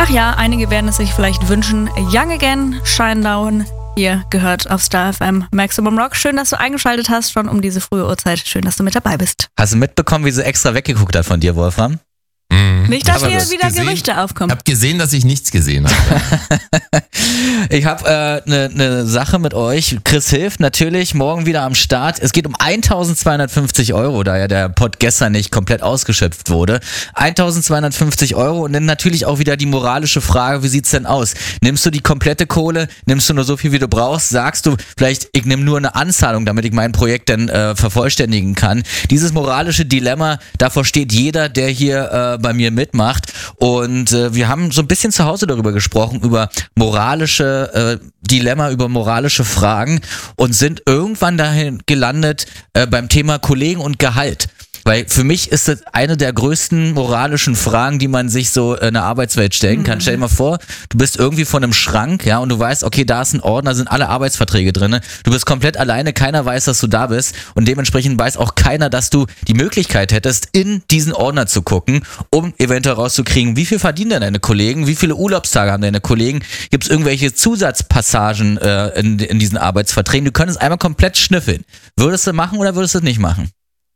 Ach ja, einige werden es sich vielleicht wünschen. Young Again, Shinedown. Hier gehört auf Star FM Maximum Rock. Schön, dass du eingeschaltet hast, schon um diese frühe Uhrzeit. Schön, dass du mit dabei bist. Hast du mitbekommen, wie sie extra weggeguckt hat von dir, Wolfram? Nicht, dass hier wieder Gerüchte aufkommen. Ich habe gesehen, dass ich nichts gesehen habe. Ich habe eine Sache mit euch. Chris hilft natürlich morgen wieder am Start. Es geht um 1.250 €, da ja der Pod gestern nicht komplett ausgeschöpft wurde. 1.250 € und dann natürlich auch wieder die moralische Frage, wie sieht's denn aus? Nimmst du die komplette Kohle? Nimmst du nur so viel, wie du brauchst? Sagst du, vielleicht ich nehme nur eine Anzahlung, damit ich mein Projekt dann vervollständigen kann? Dieses moralische Dilemma, davor steht jeder, der hier bei mir mitmacht, und wir haben so ein bisschen zu Hause darüber gesprochen, über moralische Dilemma, über moralische Fragen, und sind irgendwann dahin gelandet beim Thema Kollegen und Gehalt. Weil für mich ist das eine der größten moralischen Fragen, die man sich so in der Arbeitswelt stellen kann. Stell dir mal vor, du bist irgendwie vor einem Schrank, ja, und du weißt, okay, da ist ein Ordner, sind alle Arbeitsverträge drin. Du bist komplett alleine, keiner weiß, dass du da bist, und dementsprechend weiß auch keiner, dass du die Möglichkeit hättest, in diesen Ordner zu gucken, um eventuell rauszukriegen, wie viel verdienen denn deine Kollegen, wie viele Urlaubstage haben deine Kollegen, gibt es irgendwelche Zusatzpassagen in diesen Arbeitsverträgen. Du könntest einmal komplett schnüffeln. Würdest du machen oder würdest du es nicht machen?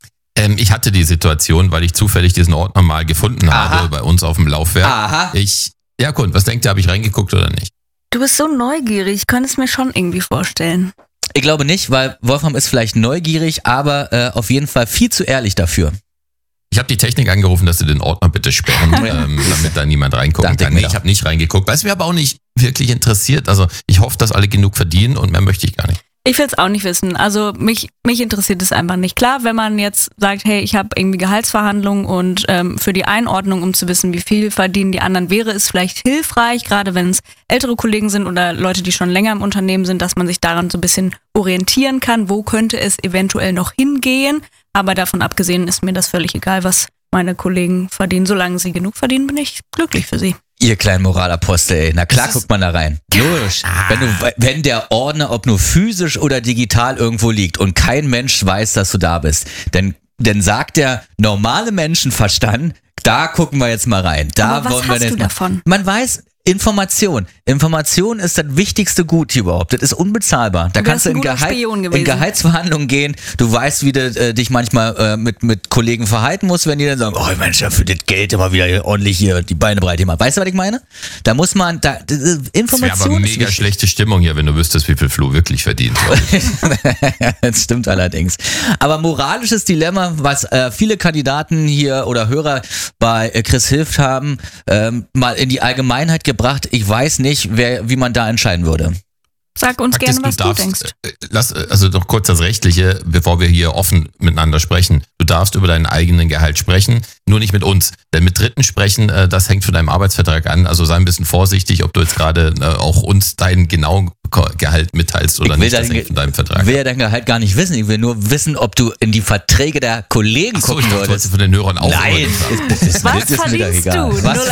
Ich hatte die Situation, weil ich zufällig diesen Ordner mal gefunden habe bei uns auf dem Laufwerk. Aha. Ja gut, was denkt ihr, habe ich reingeguckt oder nicht? Du bist so neugierig, ich könnte es mir schon irgendwie vorstellen. Ich glaube nicht, weil Wolfram ist vielleicht neugierig, aber auf jeden Fall viel zu ehrlich dafür. Ich habe die Technik angerufen, dass sie den Ordner bitte sperren, damit da niemand reingucken kann. Nee, ich habe nicht reingeguckt, weil es mir aber auch nicht wirklich interessiert. Also ich hoffe, dass alle genug verdienen, und mehr möchte ich gar nicht. Ich will es auch nicht wissen. Also mich interessiert es einfach nicht. Klar, wenn man jetzt sagt, hey, ich habe irgendwie Gehaltsverhandlungen, und für die Einordnung, um zu wissen, wie viel verdienen die anderen, wäre es vielleicht hilfreich, gerade wenn es ältere Kollegen sind oder Leute, die schon länger im Unternehmen sind, dass man sich daran so ein bisschen orientieren kann, wo könnte es eventuell noch hingehen. Aber davon abgesehen ist mir das völlig egal, was meine Kollegen verdienen. Solange sie genug verdienen, bin ich glücklich für sie. Ihr kleinen Moralapostel, ey. Na klar, guckt man da rein. Logisch. Wenn der Ordner, ob nur physisch oder digital, irgendwo liegt und kein Mensch weiß, dass du da bist, dann sagt der normale Menschenverstand, da gucken wir jetzt mal rein. Da aber was wollen wir hast du davon? Man weiß, Information ist das wichtigste Gut hier überhaupt. Das ist unbezahlbar. Da kannst du in Gehaltsverhandlungen gehen. Du weißt, wie du dich manchmal mit Kollegen verhalten musst, wenn die dann sagen, oh Mensch, ja, für das Geld immer wieder ordentlich hier die Beine breit machen. Weißt du, was ich meine? Da muss man, Information. Das wäre aber mega schlechte Stimmung hier, wenn du wüsstest, wie viel Flo wirklich verdient. Das stimmt allerdings. Aber moralisches Dilemma, was viele Kandidaten hier oder Hörer bei Chris hilft haben, mal in die Allgemeinheit gebracht. Ich weiß nicht, wie man da entscheiden würde. Sag uns gerne, was du denkst. Also noch kurz das Rechtliche, bevor wir hier offen miteinander sprechen. Du darfst über deinen eigenen Gehalt sprechen, nur nicht mit uns. Denn mit Dritten sprechen, das hängt von deinem Arbeitsvertrag an. Also sei ein bisschen vorsichtig, ob du jetzt gerade auch uns deinen genauen Gehalt mitteilst oder nicht. Das hängt von deinem Vertrag. Ich will ja dein Gehalt gar nicht wissen. Ich will nur wissen, ob du in die Verträge der Kollegen gucken würdest. Ich von den Hörern auch. Nein. Was verdienst du?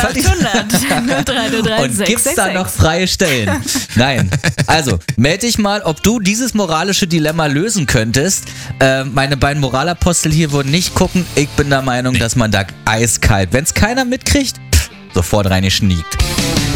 0800 0303 Und gibt's da noch freie Stellen? Nein. Also, melde dich mal, ob du dieses moralische Dilemma lösen könntest. Meine beiden Moralapostel hier würden nicht gucken. Ich bin der Meinung, dass man da eiskalt, wenn es keiner mitkriegt, sofort reingeschniegt.